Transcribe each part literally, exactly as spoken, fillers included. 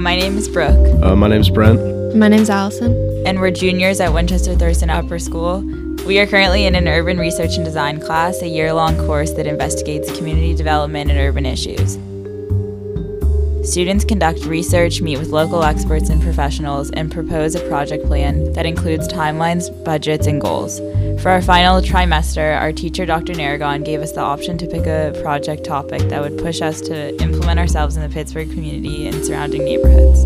My name is Brooke. Uh, my name's Brent. My name's Allison. And we're juniors at Winchester Thurston Upper School. We are currently in an urban research and design class, a year-long course that investigates community development and urban issues. Students conduct research, meet with local experts and professionals, and propose a project plan that includes timelines, budgets, and goals. For our final trimester, our teacher, Doctor Naragon, gave us the option to pick a project topic that would push us to implement ourselves in the Pittsburgh community and surrounding neighborhoods.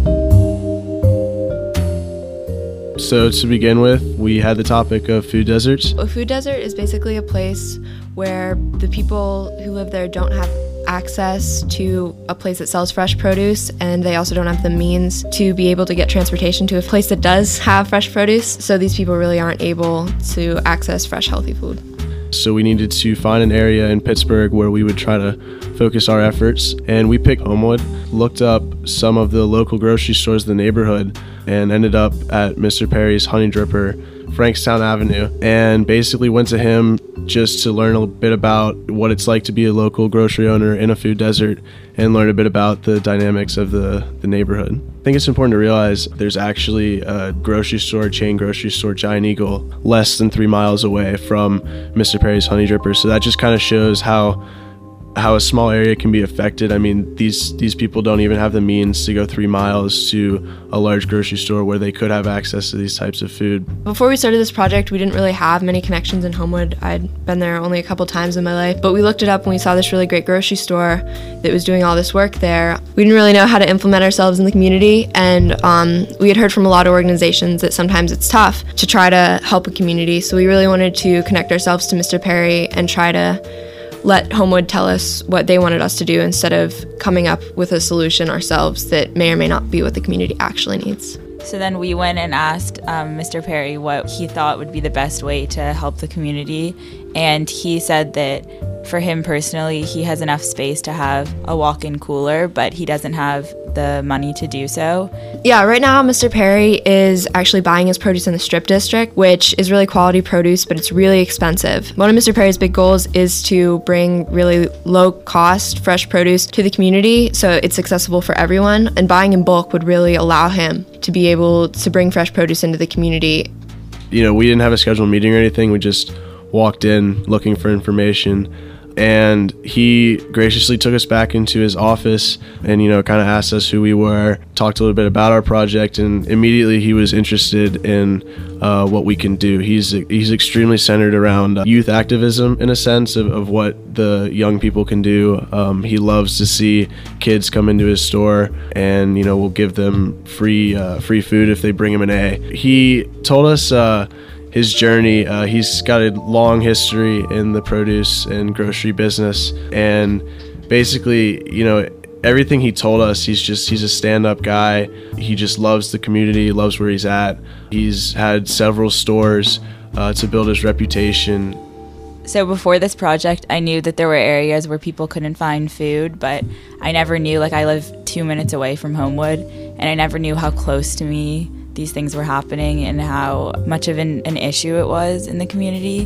So to begin with, we had the topic of food deserts. A food desert is basically a place where the people who live there don't have access to a place that sells fresh produce, and they also don't have the means to be able to get transportation to a place that does have fresh produce. So these people really aren't able to access fresh, healthy food. So we needed to find an area in Pittsburgh where we would try to focus our efforts, and we picked Homewood, looked up some of the local grocery stores in the neighborhood, and ended up at Mister Perry's Honey Dripper, Frankstown Avenue, and basically went to him just to learn a bit about what it's like to be a local grocery owner in a food desert and learn a bit about the dynamics of the, the neighborhood. I think it's important to realize there's actually a grocery store, chain grocery store, Giant Eagle, less than three miles away from Mister Perry's Honey Dripper. So that just kind of shows how how a small area can be affected. I mean, these these people don't even have the means to go three miles to a large grocery store where they could have access to these types of food. Before we started this project, we didn't really have many connections in Homewood. I'd been there only a couple times in my life, but we looked it up and we saw this really great grocery store that was doing all this work there. We didn't really know how to implement ourselves in the community, and um, we had heard from a lot of organizations that sometimes it's tough to try to help a community, so we really wanted to connect ourselves to Mister Perry and try to let Homewood tell us what they wanted us to do instead of coming up with a solution ourselves that may or may not be what the community actually needs. So then we went and asked um, Mister Perry what he thought would be the best way to help the community, and he said that for him personally, he has enough space to have a walk-in cooler, but he doesn't have the money to do so. Yeah, right now Mister Perry is actually buying his produce in the Strip District, which is really quality produce, but it's really expensive. One of Mister Perry's big goals is to bring really low-cost, fresh produce to the community so it's accessible for everyone, and buying in bulk would really allow him to be able to bring fresh produce into the community. You know, we didn't have a scheduled meeting or anything. We just walked in looking for information, and he graciously took us back into his office and, you know, kind of asked us who we were, talked a little bit about our project, and immediately he was interested in uh, what we can do. He's he's extremely centered around youth activism in a sense of, of what the young people can do. Um, he loves to see kids come into his store, and, you know, we'll give them free uh, free food if they bring him an A. He told us uh, his journey. Uh, he's got a long history in the produce and grocery business, and basically, you know, everything he told us, he's just he's a stand-up guy. He just loves the community, loves where he's at. He's had several stores uh, to build his reputation. So before this project, I knew that there were areas where people couldn't find food, but I never knew, like, I live two minutes away from Homewood, and I never knew how close to me these things were happening and how much of an, an issue it was in the community.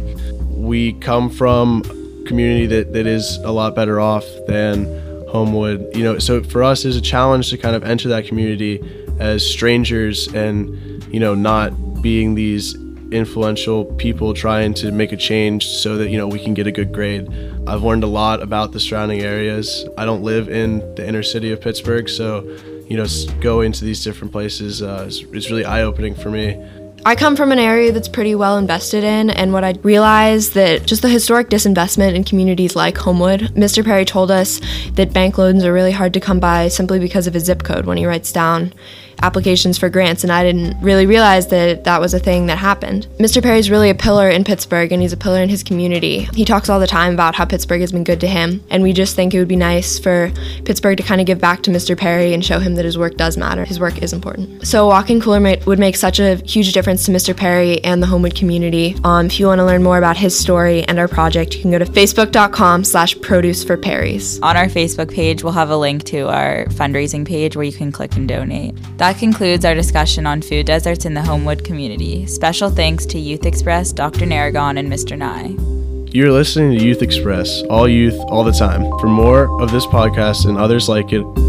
We come from a community that, that is a lot better off than Homewood. You know, so for us, it's a challenge to kind of enter that community as strangers and, you know, not being these influential people trying to make a change so that, you know, we can get a good grade. I've learned a lot about the surrounding areas. I don't live in the inner city of Pittsburgh, so, you know, go into these different places uh, is, is really eye-opening for me. I come from an area that's pretty well invested in, and what I realized that just the historic disinvestment in communities like Homewood. Mister Perry told us that bank loans are really hard to come by simply because of his zip code when he writes down applications for grants, and I didn't really realize that that was a thing that happened. Mister Perry's really a pillar in Pittsburgh, and he's a pillar in his community. He talks all the time about how Pittsburgh has been good to him, and we just think it would be nice for Pittsburgh to kind of give back to Mister Perry and show him that his work does matter. His work is important. So a walk-in cooler might, would make such a huge difference to Mister Perry and the Homewood community. Um, if you want to learn more about his story and our project, you can go to facebook.com slash produce for Perry's. On our Facebook page, we'll have a link to our fundraising page where you can click and donate. That concludes our discussion on food deserts in the Homewood community. Special thanks to Youth Express, Doctor Naragon, and Mister Nye. You're listening to Youth Express, all youth, all the time. For more of this podcast and others like it,